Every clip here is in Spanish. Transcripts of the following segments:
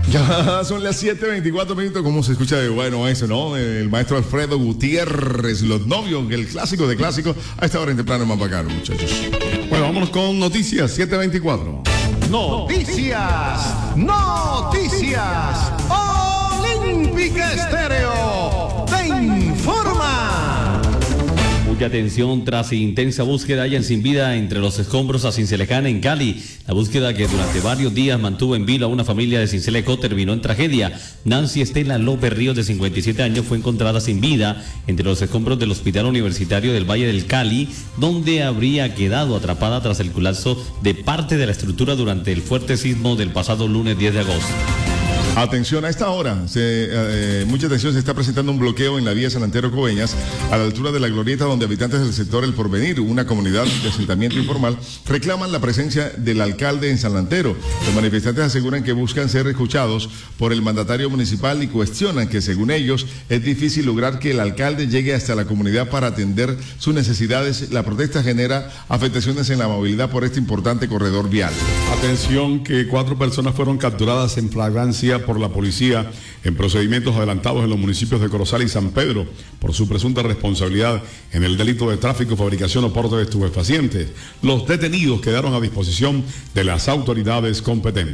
Ya son las 7:24 minutos. ¿Cómo se escucha de bueno eso, no? El maestro Alfredo Gutiérrez, Los Novios, el clásico de clásicos. A esta hora en temprano más bacano, muchachos. Bueno, vámonos con noticias, 7:24. Noticias, noticias. Olímpica Estéreo te informa. Mucha atención tras intensa búsqueda hayan sin vida entre los escombros a Cincelecán en Cali. La búsqueda que durante varios días mantuvo en vilo a una familia de Cinceleco terminó en tragedia. Nancy Estela López Ríos, de 57 años, fue encontrada sin vida entre los escombros del Hospital Universitario del Valle del Cali, donde habría quedado atrapada tras el colapso de parte de la estructura durante el fuerte sismo del pasado lunes 10 de agosto. Atención, a esta hora, mucha atención, se está presentando un bloqueo en la vía San Antero Coveñas, a la altura de la glorieta, donde habitantes del sector El Porvenir, una comunidad de asentamiento informal, reclaman la presencia del alcalde en San Antero. Los manifestantes aseguran que buscan ser escuchados por el mandatario municipal y cuestionan que, según ellos, es difícil lograr que el alcalde llegue hasta la comunidad para atender sus necesidades. La protesta genera afectaciones en la movilidad por este importante corredor vial. Atención, que 4 personas fueron capturadas en flagrancia por la policía en procedimientos adelantados en los municipios de Corozal y San Pedro por su presunta responsabilidad en el delito de tráfico, fabricación o porte de estupefacientes. Los detenidos quedaron a disposición de las autoridades competentes.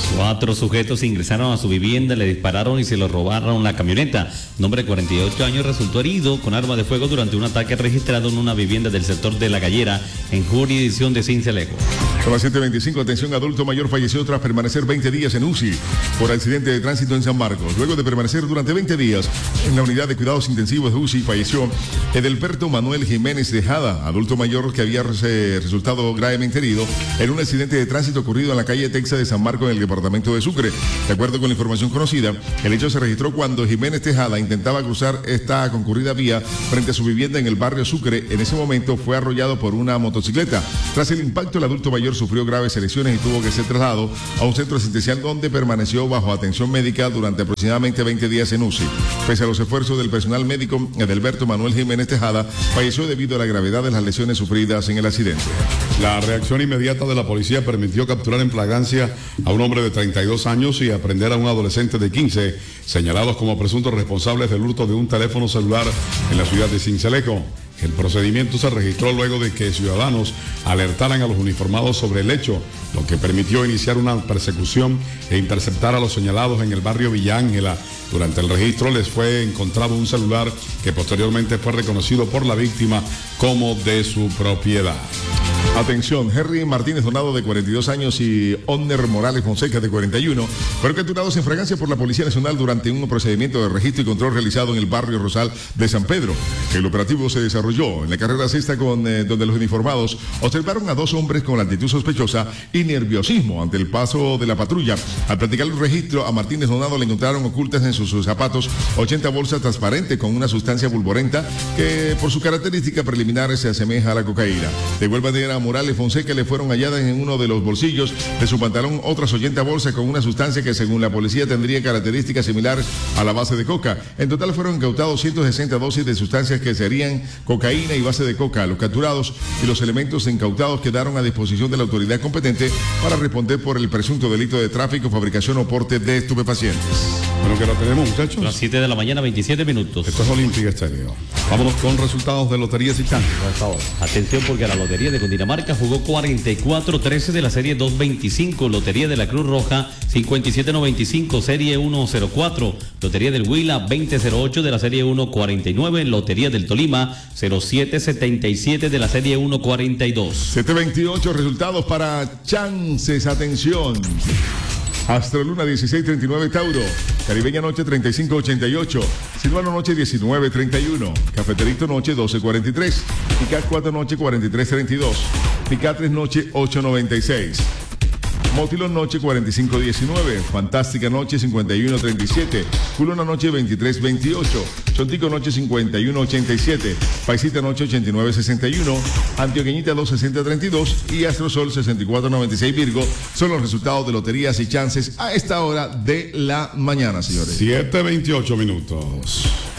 4 sujetos ingresaron a su vivienda, le dispararon y se lo robaron la camioneta. Un hombre de 48 años resultó herido con arma de fuego durante un ataque registrado en una vivienda del sector de La Gallera, en jurisdicción de Cinceleco. Son las 7:25. Atención, adulto mayor falleció tras permanecer 20 días en UCI por accidente de tránsito en San Marcos. Luego de permanecer durante 20 días en la unidad de cuidados intensivos de UCI, falleció Edelberto Manuel Jiménez Tejada, adulto mayor que había resultado gravemente herido en un accidente de tránsito ocurrido en la calle Texas de San Marcos, en el departamento de Sucre. De acuerdo con la información conocida, el hecho se registró cuando Jiménez Tejada intentaba cruzar esta concurrida vía frente a su vivienda en el barrio Sucre. En ese momento fue arrollado por una motocicleta. Tras el impacto, el adulto mayor sufrió graves lesiones y tuvo que ser trasladado a un centro asistencial donde permaneció bajo atención médica durante aproximadamente 20 días en UCI. Pese a los esfuerzos del personal médico, Edelberto Manuel Jiménez Tejada falleció debido a la gravedad de las lesiones sufridas en el accidente. La reacción inmediata de la policía permitió capturar en flagrancia a un hombre de 32 años y aprender a un adolescente de 15, señalados como presuntos responsables del hurto de un teléfono celular en la ciudad de Cinceleco. El procedimiento se registró luego de que ciudadanos alertaran a los uniformados sobre el hecho, lo que permitió iniciar una persecución e interceptar a los señalados en el barrio Villa Ángela. Durante el registro les fue encontrado un celular que posteriormente fue reconocido por la víctima como de su propiedad. Atención, Henry Martínez Donado, de 42 años, y Onner Morales Fonseca, de 41, fueron capturados en fragancia por la Policía Nacional durante un procedimiento de registro y control realizado en el barrio Rosal de San Pedro. El operativo se desarrolló en la carrera sexta, donde los uniformados observaron a 2 hombres con la actitud sospechosa y nerviosismo ante el paso de la patrulla. Al practicar el registro, a Martínez Donado le encontraron ocultas en sus zapatos 80 bolsas transparentes con una sustancia bulborenta que, por su característica preliminar, se asemeja a la cocaína. De igual manera, a Morales Fonseca le fueron halladas en uno de los bolsillos de su pantalón otras 80 bolsas con una sustancia que, según la policía, tendría características similares a la base de coca. En total fueron incautados 160 dosis de sustancias que serían cocaína y base de coca. Los capturados y los elementos incautados quedaron a disposición de la autoridad competente para responder por el presunto delito de tráfico, fabricación o porte de estupefacientes. Bueno, que lo tenemos, muchachos. Las 7 de la mañana, 27 minutos. Esto es Olímpica Estéreo. Vámonos con resultados de loterías y chances a esta hora. Atención, porque la Lotería de Cundinamarca jugó 44-13 de la serie 225, Lotería de la Cruz Roja 5795, serie 104, Lotería del Huila 2008 de la serie 149, Lotería del Tolima 0777 de la serie 142. 728 resultados para chances. Atención. Astroluna 1639 Tauro, Caribeña Noche 3588, Silvano Noche 1931, Cafeterito Noche 1243, Picat 4 Noche 4332, Picat 3 Noche 896, Motilón Noche 4519, Fantástica Noche 5137, Culona Noche 2328, Chontico Noche 5187, Paisita Noche 8961, Antioqueñita 26032 y Astrosol 6496 Virgo son los resultados de loterías y chances a esta hora de la mañana, señores. 7:28 minutos.